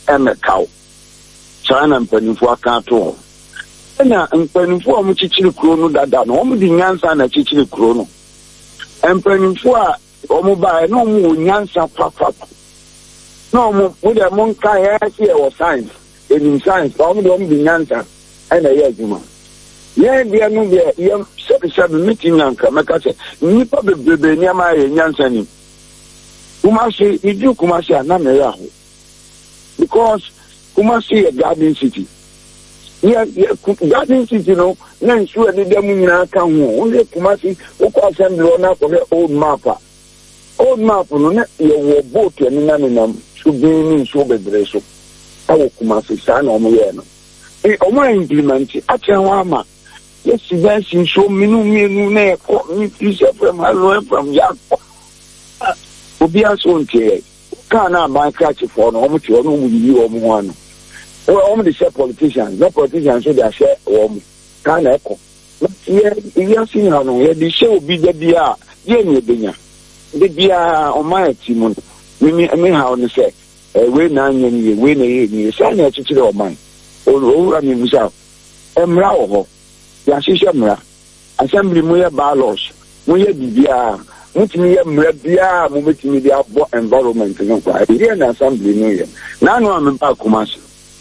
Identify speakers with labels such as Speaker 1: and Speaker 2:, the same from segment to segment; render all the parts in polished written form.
Speaker 1: emekao sana mpanimfo akato na mpanimfo a muchichiri kuro no dada no omu di nyansa na chichiri kuro no mpanimfo a omu ba no mu nyansa papa no mu de mon ka ya se e science in science omu di nyansa na ya adwuma ye dia no be ye se meeting anka meka se nipa bebrebe ni ama ye nyansa ni Kumasi idu Kumasi aname yaho because Kumasi a garden city. Yeah, garden city no na nsu ade dem nyina ka ho only Kumasi okwa assembly ona ko old map no na ye wo boat ni na nam so be ni so bebre so awo Kumasi sa na omo ye no omo implement acha ho ama yes si so minu na e ko ni from yakko obi aso nke kana ban catch for no omo ti ono mu yi omo ho ano omo dey share politicians no politicians so they share omo kana eko ye sin ha no ye dey share obi da bia ye ni ebenya de bia o ma ti mu me ha on say we na anya ni we na ye ni say na chichire o man o ra mi musa emra wo ho ya shisha mra assembly mu ye bylaws mu ye bibia mutimi ye mrabia mu metimi dia bo environment no kwa ire na assembly no ye na no am ba Kumasi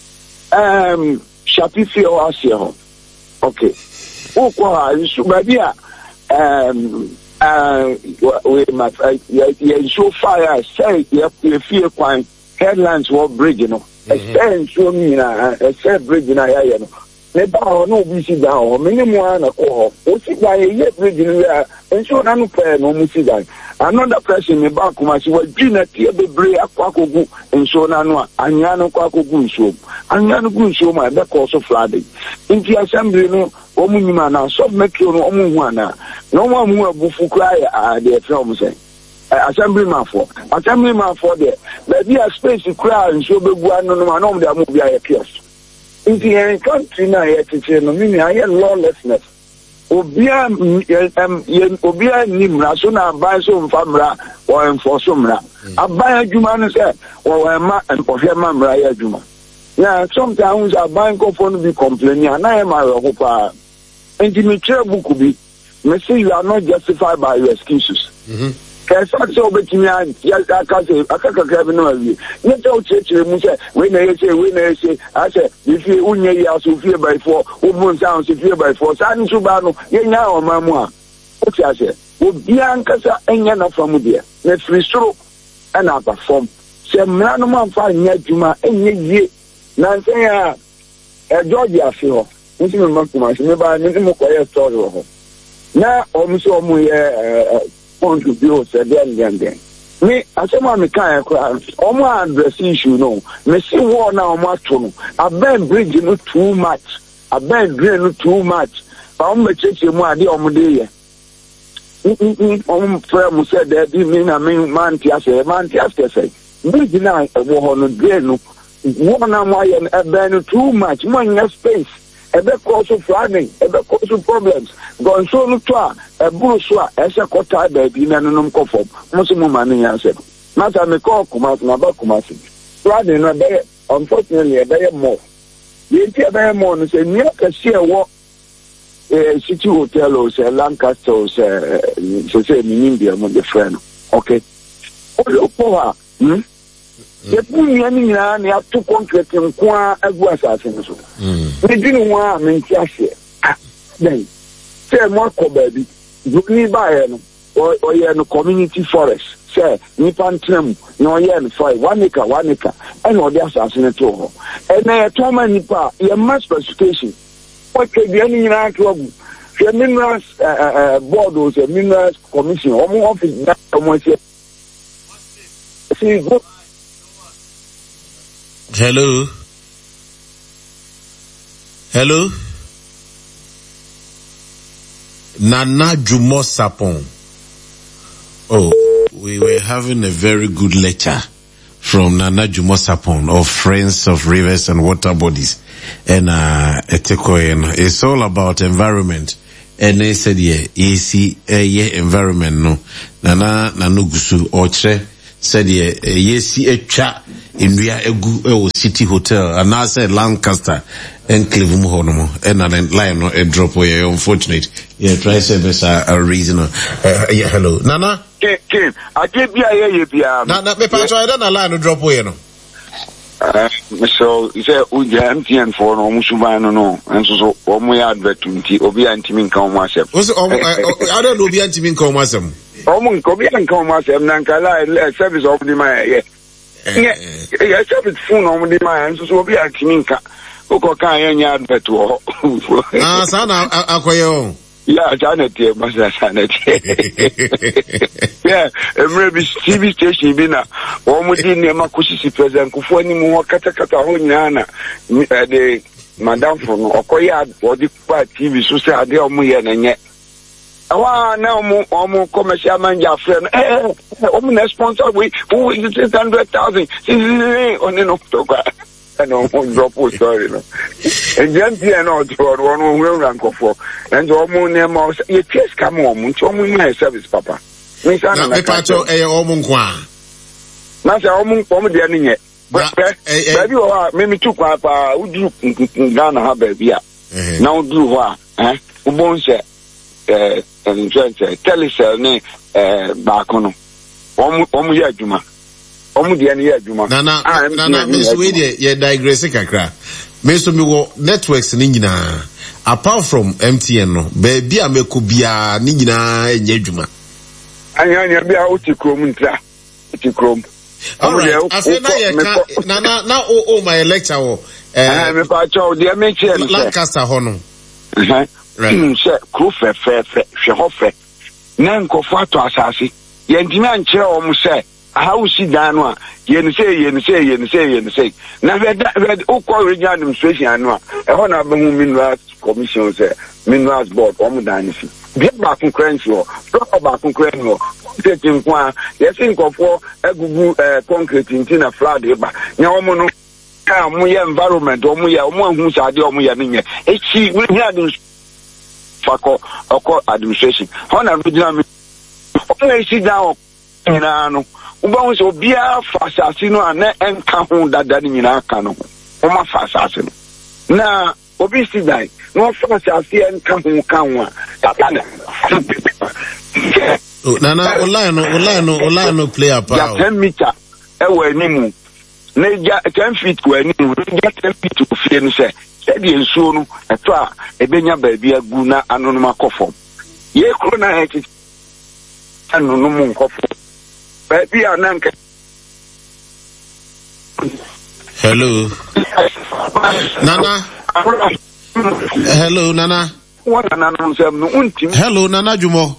Speaker 1: shapifi o asie ho okay ukwa isu babia we ma ye so fire say ye fie kwan headlands wo bridge no say so mi na say bridge na ya no ne ba ho no bi si da ho me ni mu ana ko ho o si da ye bridge no ya enso na no pe no mu si da another person me ba Kumasi wa dwina tie bebre akwakogu enso na no anya no kwakogu nso anya no gu nso ma be ko so Friday inti assembly no o mu nyima na so metro no o mu hu ana no mo amu abufu kra ya de film say assembly man for there but be a space kra nso begu anu no ma no mo de amu bia ye kiosk in the country na yet no mean I lawlessness obia nimra so na buy so famra or enforce mra aban adwuma no say or ma enforce mra ya adwuma yeah sometimes aban go for no be complaining and I am a pa intimate book bi me say you are not justified by your excuses Kesa so betimi ya akaka bi no awie ne te o chechire mu se we na yese ase ifie unye ya so fie by 4 obu nsan so fie by 4 sa nsu ba no ye nya o mamu a o ti ase obi ankasa enya na famu de na free soro na perform se mra no man fa nya djuma enye yie na nsen ya George afi ho nti me makuma se me ba ni mo koye story ho na o mu so mu ye want to build then. Me, I say, my car, omo address issue no. Me see war now, omo atono. I been bridge no too much. I been drain no too much. Omo church mu ade omo dey here. Omo prayer mu say that me na me man tiase say. Bridge na wo ho no drain no. War na mo aye no too much. Mo nya space. Ebe cause flooding, ebe cause problems. Go so no to a buru so a ese kota baby na no mkofom. Mo se mo mani yanse. Mata me call Kumasi na ba Kumasi. Flooding na be unfortunately ebe more. Ye ti ebe more no say near ka share wo city hotel or say Lancaster or say India mo the friend. Okay. O po ha. Ye punya ni na ni atu concrete nko agu asase nso me dinu wa me ntiase then say mo ko baby ni ba ye no o ye no community forest say ni pantram no ye no for 1 acre and o dia asase ne to ho e na ye to ma nipa ye ma specification o ke bi ani na to agu ye minerals board o say minerals commission o mo office na mo say see go.
Speaker 2: Hello. Nana Jumo Sapon. Oh, we were having a very good lecture from Nana Jumo Sapon of Friends of Rivers and Water Bodies. And it's all about environment. And they said, environment no. Nana Nanugusu Oche. said yesi etwa enua egu City Hotel and I said Lancaster enclave mu hono and then line no a drop where unfortunate try service a reason yeah hello nana
Speaker 1: Kim I give you bia
Speaker 2: na me pa try na line no drop where no
Speaker 1: so you say MTN for no musuban no and so omo ya advert nti obi antimi nka omo asem
Speaker 2: also I don't know obi antimi nka omo asem
Speaker 1: omo nka obi nka omo asem na nka line service of the man yeah service phone omo the man so obi antimi nka oko kan yenya advert wo
Speaker 2: sana akoyo
Speaker 1: yeah Janet Janet yeah maybe TV station bi na omo di ne makusisi president kufo ani mu kata ho nyana de madam for no okoya odi pa TV so say ade omo ye na nye awa na omo commercial manager friend omo na sponsor we who is 600,000 oni no toka no drop sorry no and then no to one rank for and omo name you test come omo omo my service papa me say na
Speaker 2: me pacho omo nkwa
Speaker 1: na say omo de ani nye baby o me tu kwa pa udu Ghana ha baby a na udu ho a ubon se telecell ne baako no omo ya adwuma omo de ani ya adwuma
Speaker 2: na me so we dey ye digress kakra me so me wo networks ni nyina apart from MTN no baby ameko bia ni nyina enye adwuma
Speaker 1: anya bia utikrom ntra utikrom
Speaker 2: alright I say na my lecture wo
Speaker 1: me pa cho de me che
Speaker 2: Lancaster ho no
Speaker 1: right se kru fe hwe ho fe na nkofo ato asase ye ntimi ankyere o mu se how si dan no a ye ni say na we ukọ regional administration anu a e ho na be hu minerals commission say minerals board o mu dan si bi ba concurrence o ba concurrence o tetin kwa ye sin nkofo agugu concrete ntina flood e ba nya o mu no ka mu ye environment o mu ye o mu hu sade o mu ye ne nye echi we here fako oko administration ho na regional o si down ina no uba so bia fasasi no ana enka ho dada ni nyina aka no o ma fasasi no na obi si dai no fasasi enka ho kanwa tata
Speaker 2: nana online no player pa
Speaker 1: ya 10 meter e wa animu na ja 10 feet wa animu ja 10 feet to fie no se e de nsuo no eto a ebenya ba bia gu na anono akofo ye kro na heki anono mu nkofo baby ananka
Speaker 2: hello nana hello nana hello nana jumo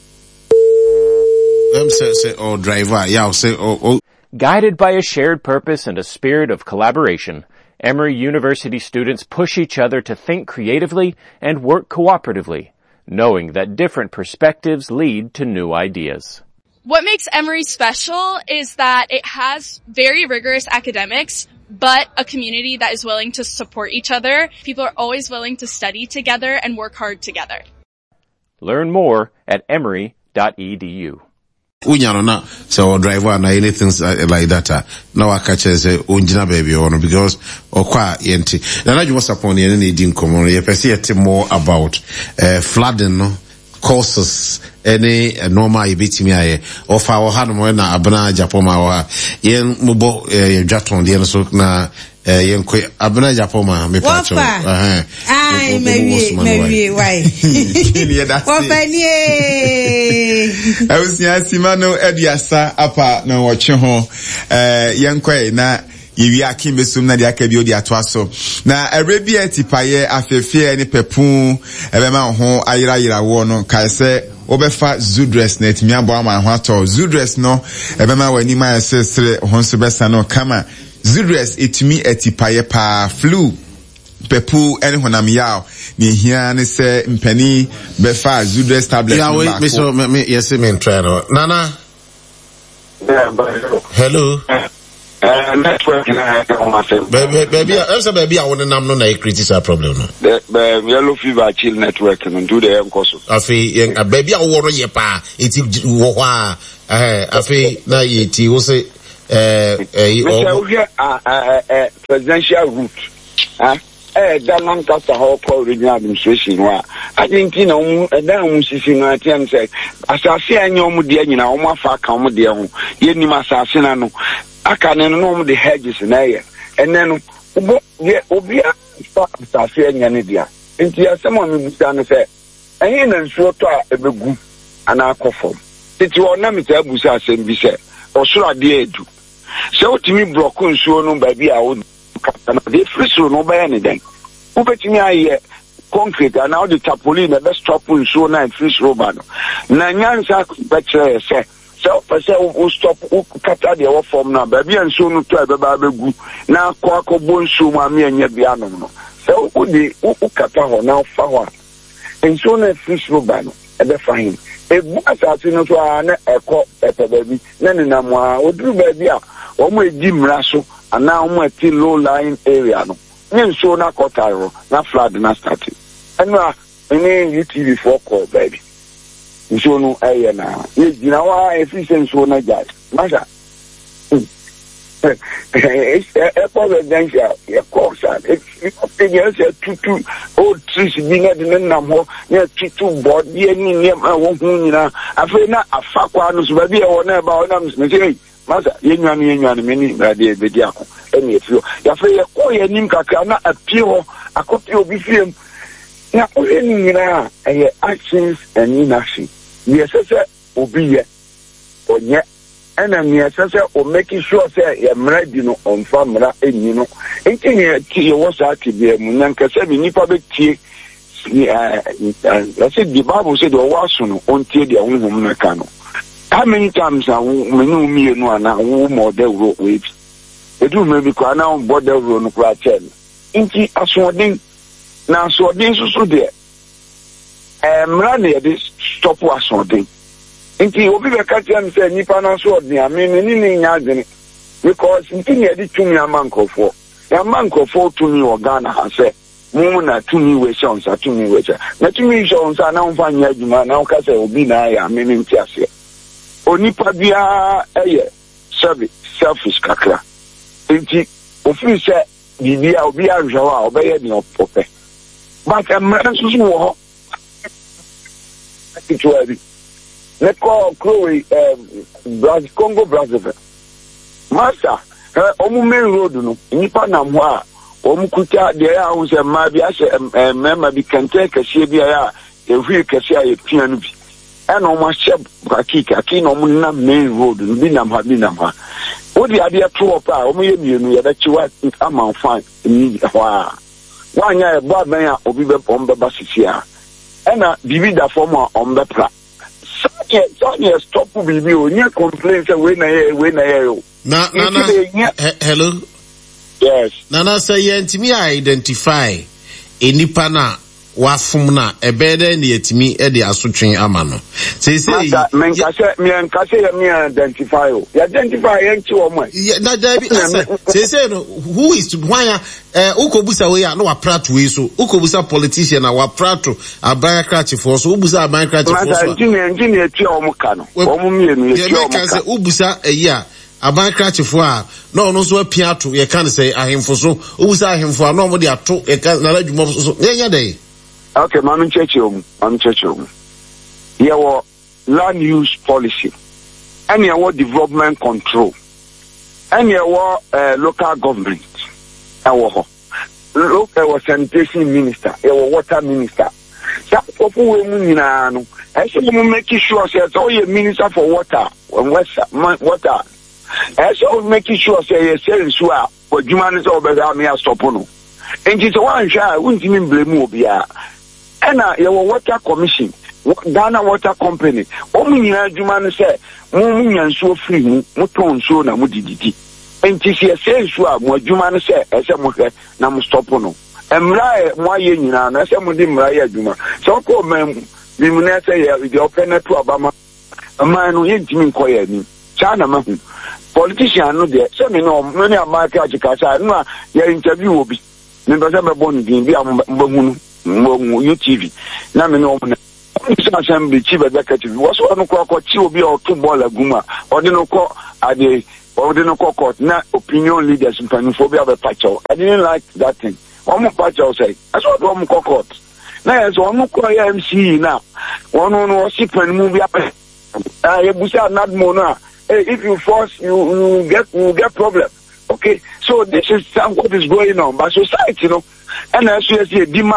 Speaker 2: say or driver yeah say oh
Speaker 3: guided by a shared purpose and a spirit of collaboration, Emory University students push each other to think creatively and work cooperatively, knowing that different perspectives lead to new ideas.
Speaker 4: What makes Emory special is that it has very rigorous academics, but a community that is willing to support each other. People are always willing to study together and work hard together.
Speaker 3: Learn more at emory.edu.
Speaker 2: Unyano na so driver na anything like that na wakache say unjina baby ono because okwa yenti na najuma sapon ye ne di nkomo ye pese yet more about flooding no causes any normal ibitimi aye ofa wo hanom na abna japoma wa yen mubo jaton de so na yen ko abna japoma me pacho
Speaker 5: ai maybe why ofa ni
Speaker 6: awusia simano ediasa apa na woche ho yen ko na yewi akimesum na dia ka bi odi ato aso na erebia tipaye afefie ni pepun ebema ho ayira wo no kai se obefa Zudress net mi abo ama ho ato Zudress no ebema wani ma sesere ho so besa no kama Zudress etimi etipaye pa flu pepu ene honam yaw ni hia ne se mpani befa Zudress tablet
Speaker 2: yeah wait me so me yes me try no nana hello
Speaker 1: network na on my phone
Speaker 2: baby I want to nam no na critical problem no
Speaker 1: the yellow fever chill network no do the enkoso
Speaker 2: afi baby I woro ye pa eti wo ho a afi na yeti wo say
Speaker 1: presidential route that Lancaster Hall called regional administration wa I think you know that sisi no atiam say asase anyo mu de anyina o mafa ka mu de ho ye nim asase na no aka ne no mu de hedges na ye ene no obi asase anya ne dia nti asem on mi busa no say enye na nsuo to a ebegu ana akofom titi wona mi ta busa asem bi say osura de edu se otimi block nsuo no ba bi a wo katana de friso no ba ya ne den ubetimi aye concrete and now the tarpaulin the best stop nsuo na friso ba no na nyansa betre se so pese o stop o kata de wo form na ba bi nsuo no to e ba begu na akọ nsuo ma me anya bia no no so o de o kata ho na fa ho nsuo na friso ba no e be fine ebu asase no so ana ekọ epebe bi na ni na mo a oduru ba bi a o mo edi mraso ana o mo ati low lying area no nso na kotaro na flood na start enu a ene UTV for call baby nso no eye na ye gina wa efficient so na jai masha presidential ye course it is tutu old trees bi na de nam ho na tutu board ye ni wo hu nyina afa na afa kwa no so ba bi e wo na ba wo na me masa yenwan meni brade ebedi ako eni efio ya fe ye ko ye nim kakra na apio akopi obi fiem na o ye nyina eye actions and inaction ye sese obi ye onye ena me sese o make sure say ye mradi no on famra enyi no enti ye ti ye wo sa ti be mu nyanka se bi nipa be tie let's say the Bible said o waso no on tie de honhom na ka no. How many times are many me no ana wo model road waves? They do maybe kwa na on border road no kwa chen. Inti asodin na asodin so there. Mra na ye stop asodin. Inti obi be ka chen say nipa na so odin ame ni nya adene. Because inti ne di tumi amankofo. Ya amankofo tumi organa ha say mu na tumi we shon sa tumi we cha. Na tumi shon sa na onfa nya adwuma na o ka say obi na ya ame ni nti ase. Onipa bia selfish kakra enti ofiri se bibia obi anhwa a obeye ni opope but amranso wo ho actually neko Chloe Brazil Congo Brazzaville masa omu main road no nipa nam ho a omu kuta de ya hu se ma bia se mema bi kante kase bia ya ehwi kase a yepia no bi eno ma shep kaki no mu na main road bi nam ha odi ade to up a omo ye mienu ye da chiwa ama fan ni wa wanya e bo aban a obi be ombe ba sisia ena bibi da form a ombe pra so ye stop bibi o nye complain say we na ye o
Speaker 2: na hello
Speaker 1: yes
Speaker 2: na say ye ntimi identify enipa na wafum na ebede na yetimi e de asotwen ama no say
Speaker 1: men kase me identify o identify enchi o mo
Speaker 2: na dabi say no who is to why ukobusa we ya no waprato we so ukobusa politician na waprato abaya krachifo so ubusa abaya krachifo so
Speaker 1: engine eti o mo ka no o mo mienu eti o mo ka
Speaker 2: ubusa eya aban krachifo a no no so apia to ye kan say ahemfo so ubusa ahemfo a no mo de ato ye kan na ladwuma so nya dey.
Speaker 1: Okay, I'm churching. Here was land use policy, and here was development control, and here was local government. Look, there was sanitation minister, there was water minister. That people were actually making sure that all your minister for water and water. Also making sure that you're selling swa for humanity over there. Me a stop no. And it's one share. Wouldn't even blame you, Ena your water commission, Ghana Water Company. Omu nyina adwuma no se mu nyanso free mu ton so na mu dididi. Enti se nso a mu adwuma no se ese mu hwe na mu stop no. Emra mu aye nyina no ese mu di mra ye adwuma. So ko mem bi mu na se ye the open to abama. Ama no ye ntimi nkoye ni. Cha na mahu. Politician no de se me no me na market ajikasa no a ye interview obi. Me be se me bonu din bi am UTV na me no Assembly chief executive was one o'clock will be or 2 ball aguma or the no call at the or the no court na opinion leaders in phobia of a patcho. I didn't like that thing. One more patcho say that's what one court. Now as one more call MC now. One on ship and movie up. Not mona. If you force you get problem. Okay, so this is what is going on. But society, and as you see, demand.